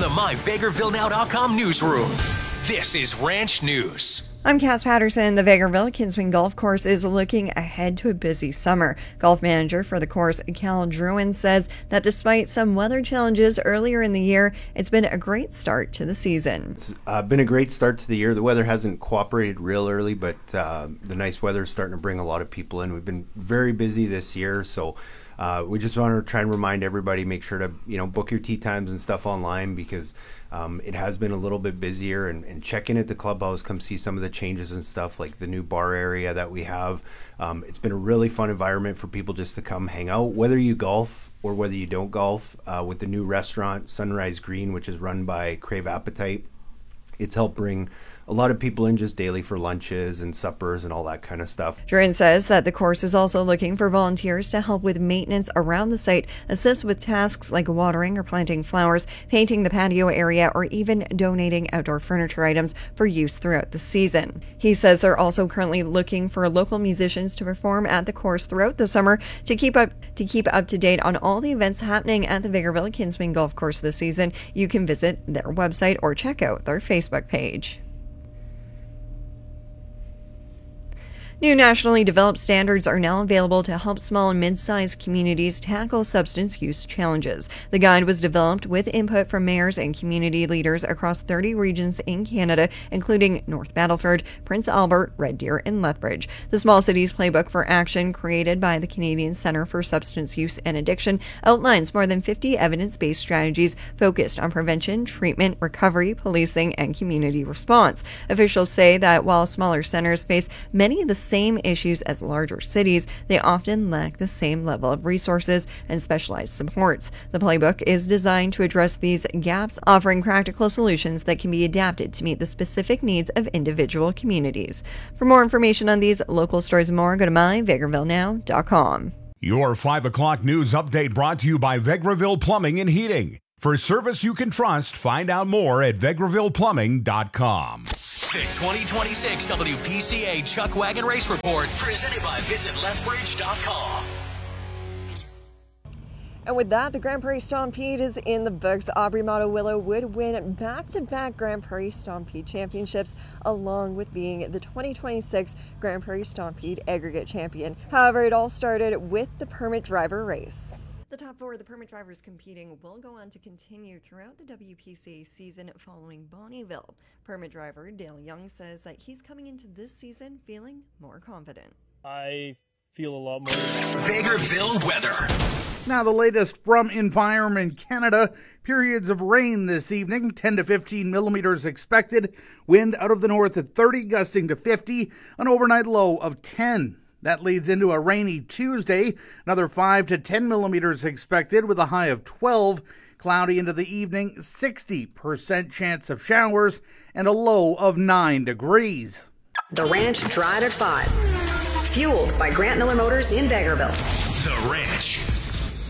the MyVegrevilleNow.com newsroom, this is Ranch News. I'm Cass Patterson. The Vegreville Kinsman Golf Course is looking ahead to a busy summer. Golf manager for the course, Cal Druin, says that despite some weather challenges earlier in the year, it's been a great start to the season. It's been a great start to the year. The weather hasn't cooperated real early, but the nice weather is starting to bring a lot of people in. We've been very busy this year, so we just want to try and remind everybody, make sure to book your tee times and stuff online, because it has been a little bit busier, and check in at the clubhouse, come see some of the changes and stuff, like the new bar area that we have. It's been a really fun environment for people just to come hang out, whether you golf or whether you don't golf. With the new restaurant, Sunrise Green, which is run by Crave Appetite, it's helped bring a lot of people in just daily for lunches and suppers and all that kind of stuff. Druin says that the course is also looking for volunteers to help with maintenance around the site, assist with tasks like watering or planting flowers, painting the patio area, or even donating outdoor furniture items for use throughout the season. He says they're also currently looking for local musicians to perform at the course throughout the summer to keep up to date on all the events happening at the Vegreville Kinsman Golf Course this season. You can visit their website or check out their Facebook page. New nationally developed standards are now available to help small and mid-sized communities tackle substance use challenges. The guide was developed with input from mayors and community leaders across 30 regions in Canada, including North Battleford, Prince Albert, Red Deer, and Lethbridge. The Small Cities Playbook for Action, created by the Canadian Centre for Substance Use and Addiction, outlines more than 50 evidence-based strategies focused on prevention, treatment, recovery, policing, and community response. Officials say that while smaller centers face many of the same issues as larger cities, they often lack the same level of resources and specialized supports. The playbook is designed to address these gaps, offering practical solutions that can be adapted to meet the specific needs of individual communities. For more information on these local stories and more, go to myvegrevillenow.com. Your 5 o'clock news update brought to you by Vegreville Plumbing and Heating. For service you can trust, find out more at VegrevillePlumbing.com. The 2026 WPCA Chuck Wagon Race Report, presented by VisitLethbridge.com. And with that, the Grand Prairie Stampede is in the books. Aubrey Motto-Willow would win back-to-back Grand Prairie Stampede championships, along with being the 2026 Grand Prairie Stampede aggregate champion. However, it all started with the permit driver race. The top 4 of the permit drivers competing will go on to continue throughout the WPCA season following Bonnyville. Permit driver Dale Young says that he's coming into this season feeling more confident. I feel a lot more. Vegreville weather. Now the latest from Environment Canada. Periods of rain this evening, 10 to 15 millimeters expected. Wind out of the north at 30, gusting to 50. An overnight low of 10. That leads into a rainy Tuesday. Another 5 to 10 millimeters expected with a high of 12. Cloudy into the evening, 60% chance of showers, and a low of 9 degrees. The Ranch Drive at 5. Fueled by Grant Miller Motors in Vegreville. The Ranch.